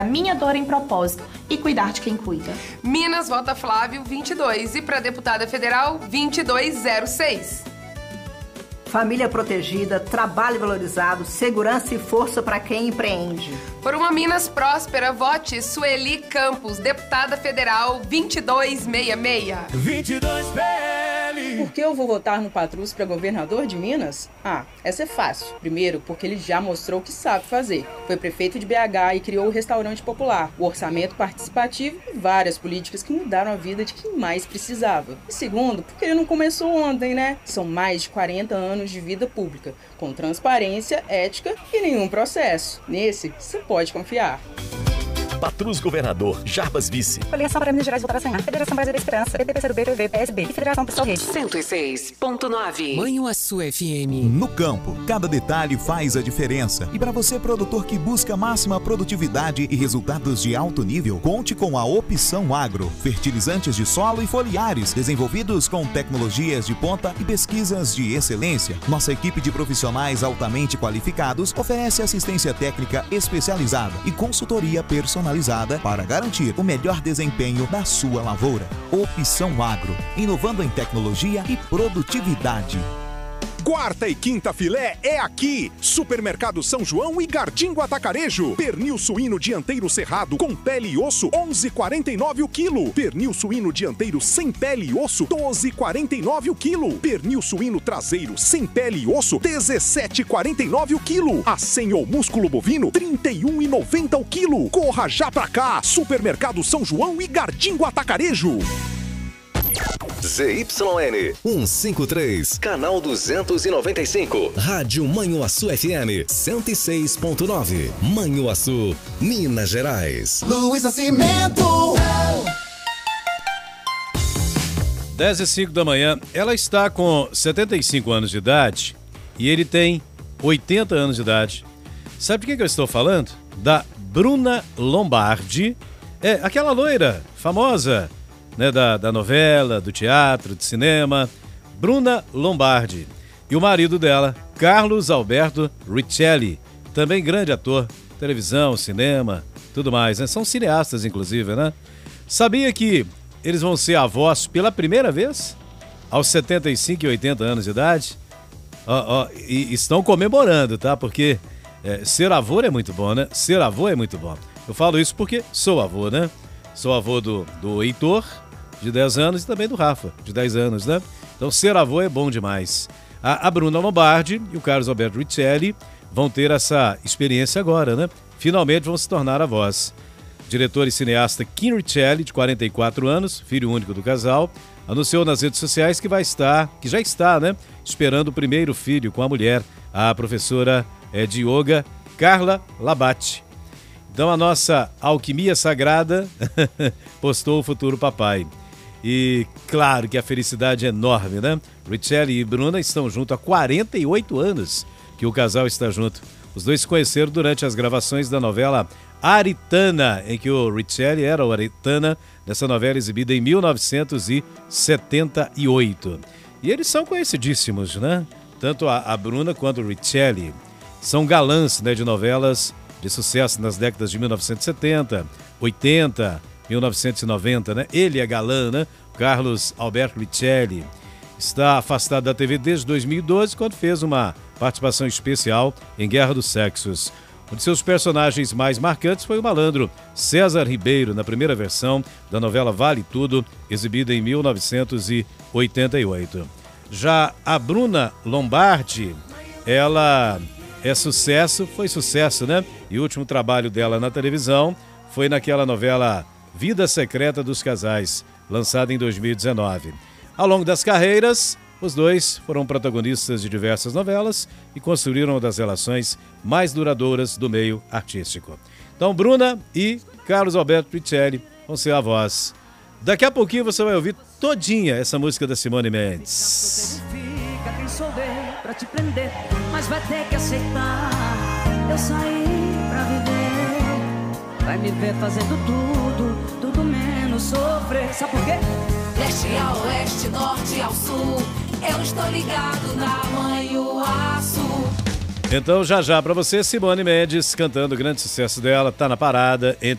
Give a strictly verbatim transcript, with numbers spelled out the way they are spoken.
Minha dor em propósito e cuidar de quem cuida. Minas vota Flávio vinte e dois e para deputada federal vinte e dois zero seis. Família protegida, trabalho valorizado, segurança e força para quem empreende. Por uma Minas próspera, vote Sueli Campos, deputada federal vinte e dois sessenta e seis. vinte e dois P L. Por que eu vou votar no Patrus para governador de Minas? Ah, essa é fácil. Primeiro, porque ele já mostrou o que sabe fazer. Foi prefeito de B H e criou o Restaurante Popular, o orçamento participativo e várias políticas que mudaram a vida de quem mais precisava. E segundo, porque ele não começou ontem, né? São mais de quarenta anos de vida pública, com transparência, ética e nenhum processo. Nesse, você pode confiar. Patrus Governador, Jarbas Vice. Coligação para Minas Gerais, votar a Senhar. Federação Brasileira da Esperança. P T, P C do B, P V, P S B e Federação Pessoal Rede. cento e seis ponto nove. Manhuaçu F M. No campo, cada detalhe faz a diferença. E para você, produtor que busca máxima produtividade e resultados de alto nível, conte com a Opção Agro. Fertilizantes de solo e foliares, desenvolvidos com tecnologias de ponta e pesquisas de excelência. Nossa equipe de profissionais altamente qualificados oferece assistência técnica especializada e consultoria personalizada para garantir o melhor desempenho da sua lavoura. Opção Agro, inovando em tecnologia e produtividade. Quarta e quinta filé é aqui. Supermercado São João e Gardingo Atacarejo. Pernil suíno dianteiro cerrado com pele e osso, onze e quarenta e nove o quilo. Pernil suíno dianteiro sem pele e osso, doze e quarenta e nove o quilo. Pernil suíno traseiro sem pele e osso, dezessete e quarenta e nove o quilo. Acém ou músculo bovino, trinta e um e noventa o quilo. Corra já pra cá. Supermercado São João e Gardingo Atacarejo. Z Y N cento e cinquenta e três, canal duzentos e noventa e cinco, Rádio Manhuaçu F M cento e seis ponto nove, Manhuaçu, Minas Gerais. Luiz Nascimento. dez e cinco da manhã, ela está com setenta e cinco anos de idade e ele tem oitenta anos de idade. Sabe de quem que eu estou falando? Da Bruna Lombardi, é aquela loira famosa, né, da, da novela, do teatro, do cinema, Bruna Lombardi. E o marido dela, Carlos Alberto Richelli, também grande ator, televisão, cinema, tudo mais, né? São cineastas, inclusive, né? Sabia que eles vão ser avós pela primeira vez? Aos setenta e cinco e oitenta anos de idade? Ó, ó, e estão comemorando, tá? Porque é, ser avô é muito bom, né? Ser avô é muito bom. Eu falo isso porque sou avô, né? Sou avô do, do Heitor, de dez anos, e também do Rafa, de dez anos, né? Então, ser avô é bom demais. A, a Bruna Lombardi e o Carlos Alberto Richelli vão ter essa experiência agora, né? Finalmente vão se tornar avós. Diretor e cineasta Kim Richelli, de quarenta e quatro anos, filho único do casal, anunciou nas redes sociais que vai estar, que já está, né? Esperando o primeiro filho com a mulher, a professora é, de yoga, Carla Labate. Então a nossa alquimia sagrada postou o futuro papai. E claro que a felicidade é enorme, né? Richelli e Bruna estão juntos há quarenta e oito anos que o casal está junto. Os dois se conheceram durante as gravações da novela Aritana, em que o Richelli era o Aritana, nessa novela exibida em mil novecentos e setenta e oito. E eles são conhecidíssimos, né? Tanto a, a Bruna quanto o Richelli. São galãs, né, de novelas de sucesso nas décadas de mil novecentos e setenta, oitenta, mil novecentos e noventa, né? Ele é galã, né? Carlos Alberto Richelli. Está afastado da T V desde dois mil e doze, quando fez uma participação especial em Guerra dos Sexos. Um de seus personagens mais marcantes foi o malandro César Ribeiro, na primeira versão da novela Vale Tudo, exibida em mil novecentos e oitenta e oito. Já a Bruna Lombardi, ela é sucesso, foi sucesso, né? E o último trabalho dela na televisão foi naquela novela Vida Secreta dos Casais, lançada em dois mil e dezenove. Ao longo das carreiras, os dois foram protagonistas de diversas novelas e construíram uma das relações mais duradouras do meio artístico. Então, Bruna e Carlos Alberto Richelli vão ser avós. Daqui a pouquinho você vai ouvir todinha essa música da Simone Mendes. Quem souber pra te prender, mas vai ter que aceitar. Eu saí pra viver, vai me ver fazendo tudo, tudo menos sofrer. Sabe por quê? Leste a oeste, norte ao sul, eu estou ligado na Manhuaçu. Então, já já pra você, Simone Mendes cantando o grande sucesso dela, tá na parada.